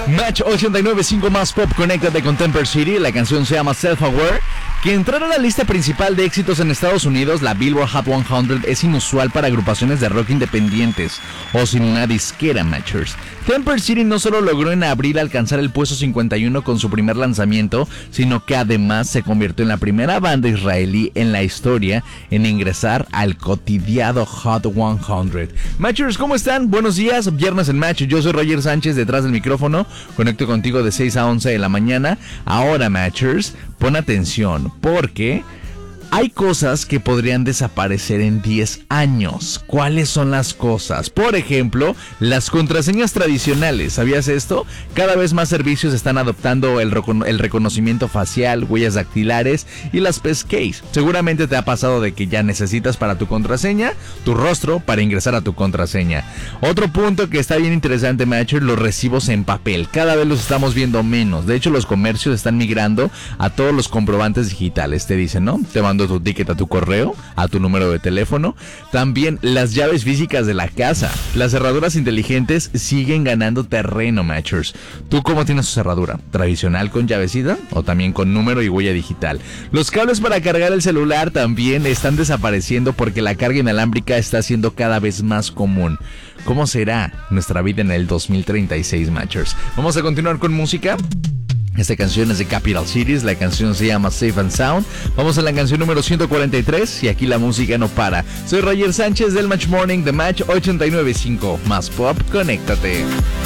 Match 89.5 más pop, conéctate con Temper City. La canción se llama Self Aware. Que entrar a la lista principal de éxitos en Estados Unidos, la Billboard Hot 100, es inusual para agrupaciones de rock independientes o sin una disquera, Matchers. Temper City no solo logró en abril alcanzar el puesto 51 con su primer lanzamiento, sino que además se convirtió en la primera banda israelí en la historia en ingresar al cotillado Hot 100. Matchers, ¿cómo están? Buenos días, viernes en Match. Yo soy Roger Sánchez, detrás del micrófono. Conecto contigo de 6 a 11 de la mañana. Ahora, Matchers, pon atención, porque hay cosas que podrían desaparecer en 10 años. ¿Cuáles son las cosas? Por ejemplo, las contraseñas tradicionales. ¿Sabías esto? Cada vez más servicios están adoptando el reconocimiento facial, huellas dactilares y las passkeys. Seguramente te ha pasado de que ya necesitas para tu contraseña tu rostro para ingresar a tu contraseña. Otro punto que está bien interesante, Matcher, los recibos en papel. Cada vez los estamos viendo menos. De hecho, los comercios están migrando a todos los comprobantes digitales. Te dicen, ¿no? Te mando tu ticket a tu correo, a tu número de teléfono. También las llaves físicas de la casa. Las cerraduras inteligentes siguen ganando terreno, Matchers. ¿Tú cómo tienes tu cerradura? ¿Tradicional con llavecita o también con número y huella digital? Los cables para cargar el celular también están desapareciendo porque la carga inalámbrica está siendo cada vez más común. ¿Cómo será nuestra vida en el 2036, Matchers? Vamos a continuar con música. Esta canción es de Capital Cities, la canción se llama Safe and Sound. Vamos a la canción número 143 y aquí la música no para. Soy Roger Sánchez del Match Morning de Match 89.5. Más pop, conéctate.